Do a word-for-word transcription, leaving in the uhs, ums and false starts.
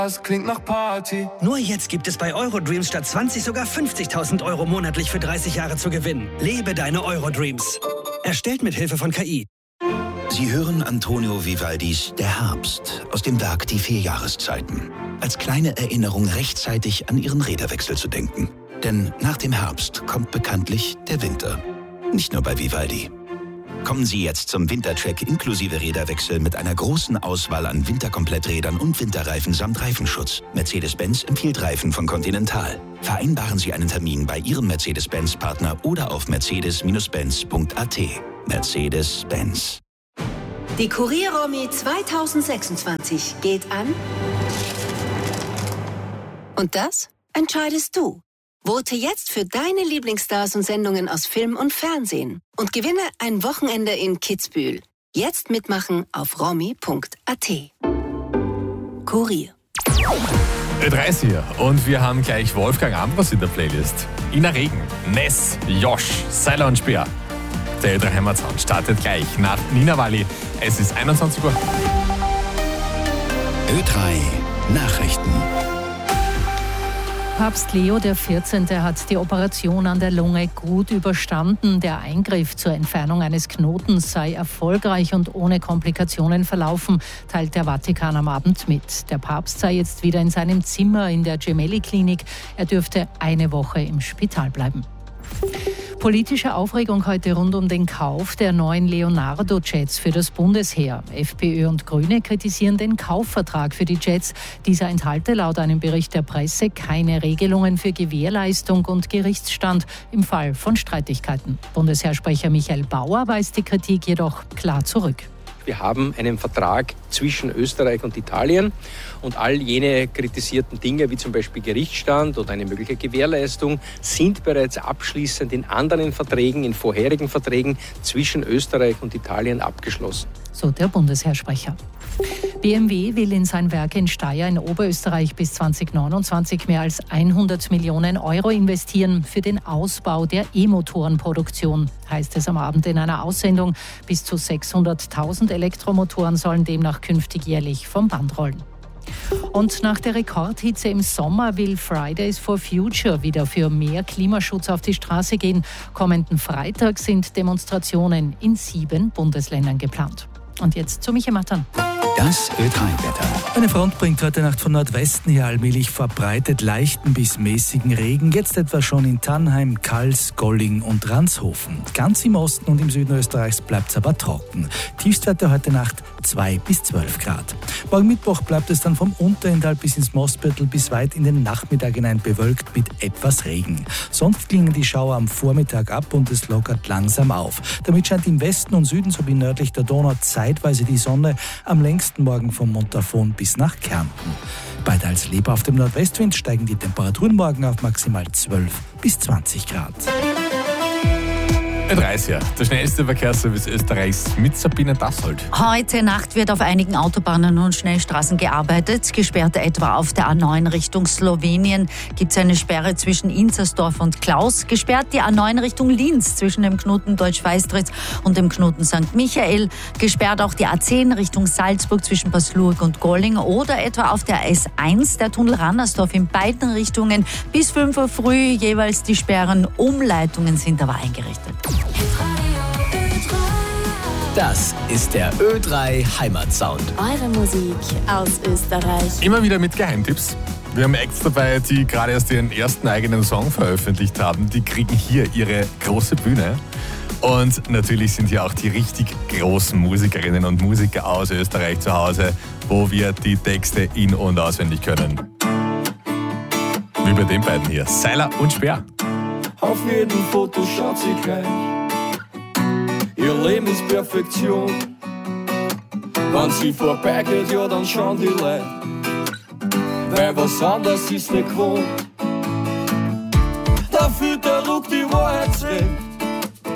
Das klingt nach Party. Nur jetzt gibt es bei Eurodreams statt zwanzig sogar fünfzigtausend Euro monatlich für dreißig Jahre zu gewinnen. Lebe deine Eurodreams. Erstellt mit Hilfe von K I. Sie hören Antonio Vivaldis Der Herbst aus dem Werk Die vier Jahreszeiten. Als kleine Erinnerung rechtzeitig an Ihren Räderwechsel zu denken. Denn nach dem Herbst kommt bekanntlich der Winter. Nicht nur bei Vivaldi. Kommen Sie jetzt zum Wintercheck inklusive Räderwechsel mit einer großen Auswahl an Winterkompletträdern und Winterreifen samt Reifenschutz. Mercedes-Benz empfiehlt Reifen von Continental. Vereinbaren Sie einen Termin bei Ihrem Mercedes-Benz-Partner oder auf mercedes Bindestrich benz punkt a t. Mercedes-Benz. Die Kurier-Romy zweitausendsechsundzwanzig geht an. Und das entscheidest du. Vote jetzt für deine Lieblingsstars und Sendungen aus Film und Fernsehen und gewinne ein Wochenende in Kitzbühel. Jetzt mitmachen auf romy punkt a t. Kurier. Ö drei ist hier und wir haben gleich Wolfgang Ambros in der Playlist. Ina Regen, Ness, Josh, Seiler und Speer. Der Ö drei Heimatsound startet gleich nach Nina Walli. Es ist einundzwanzig Uhr. Ö drei Nachrichten. Papst Leo der vierzehnte hat die Operation an der Lunge gut überstanden. Der Eingriff zur Entfernung eines Knotens sei erfolgreich und ohne Komplikationen verlaufen, teilt der Vatikan am Abend mit. Der Papst sei jetzt wieder in seinem Zimmer in der Gemelli-Klinik. Er dürfte eine Woche im Spital bleiben. Politische Aufregung heute rund um den Kauf der neuen Leonardo-Jets für das Bundesheer. FPÖ und Grüne kritisieren den Kaufvertrag für die Jets. Dieser enthalte laut einem Bericht der Presse keine Regelungen für Gewährleistung und Gerichtsstand im Fall von Streitigkeiten. Bundesheersprecher Michael Bauer weist die Kritik jedoch klar zurück. Wir haben einen Vertrag zwischen Österreich und Italien und all jene kritisierten Dinge, wie zum Beispiel Gerichtsstand oder eine mögliche Gewährleistung, sind bereits abschließend in anderen Verträgen, in vorherigen Verträgen zwischen Österreich und Italien abgeschlossen. So der Bundesheersprecher. B M W will in sein Werk in Steyr in Oberösterreich bis zweitausendneunundzwanzig mehr als hundert Millionen Euro investieren für den Ausbau der E-Motorenproduktion, heißt es am Abend in einer Aussendung. Bis zu sechshunderttausend Elektromotoren sollen demnach künftig jährlich vom Band rollen. Und nach der Rekordhitze im Sommer will Fridays for Future wieder für mehr Klimaschutz auf die Straße gehen. Kommenden Freitag sind Demonstrationen in sieben Bundesländern geplant. Und jetzt zu Michael Mattern. Das Ö drei Wetter. Eine Front bringt heute Nacht von Nordwesten her allmählich verbreitet leichten bis mäßigen Regen. Jetzt etwa schon in Tannheim, Kals, Golling und Ranshofen. Ganz im Osten und im Süden Österreichs bleibt es aber trocken. Tiefstwerte heute Nacht zwei bis zwölf Grad. Morgen Mittwoch bleibt es dann vom Unterinntal bis ins Mostviertel bis weit in den Nachmittag hinein bewölkt mit etwas Regen. Sonst klingen die Schauer am Vormittag ab und es lockert langsam auf. Damit scheint im Westen und Süden sowie nördlich der Donau zeitweise die Sonne, am längsten morgen vom Montafon bis nach Kärnten. Bei teils lebhaftem Nordwestwind steigen die Temperaturen morgen auf maximal zwölf bis zwanzig Grad. Ö drei ist hier, der schnellste Verkehrsservice Österreichs mit Sabine Dassold. Heute Nacht wird auf einigen Autobahnen und Schnellstraßen gearbeitet. Gesperrt etwa auf der A neun Richtung Slowenien gibt es eine Sperre zwischen Inzersdorf und Klaus. Gesperrt die A neun Richtung Linz zwischen dem Knoten Deutsch-Weistritz und dem Knoten Sankt Michael. Gesperrt auch die A zehn Richtung Salzburg zwischen Passlurg und Golling oder etwa auf der S eins der Tunnel Rannersdorf in beiden Richtungen. Bis fünf Uhr früh jeweils die Sperren. Umleitungen sind aber eingerichtet. Das ist der Ö drei Heimatsound. Eure Musik aus Österreich. Immer wieder mit Geheimtipps. Wir haben Acts dabei, die gerade erst ihren ersten eigenen Song veröffentlicht haben. Die kriegen hier ihre große Bühne. Und natürlich sind hier auch die richtig großen Musikerinnen und Musiker aus Österreich zu Hause, wo wir die Texte in- und auswendig können. Wie bei den beiden hier, Seiler und Speer. Auf jedem Foto schaut sie gleich. Ihr Leben ist Perfektion. Wenn sie vorbeigeht, ja, dann schauen die Leute. Weil was anderes ist nicht gewohnt. Da fühlt der Ruck die Wahrheit weg.